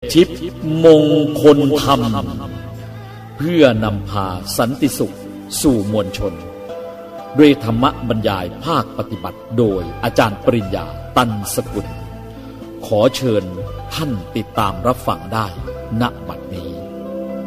ชิปมงคลธรรมเพื่อนำพาสันติสุขสู่มวลชนด้วยธรรมบรรยายภาคปฏิบัติโดยอาจารย์ปริญญาตันสกุลขอเชิญท่านติดตามรับฟังได้ณบัดนี้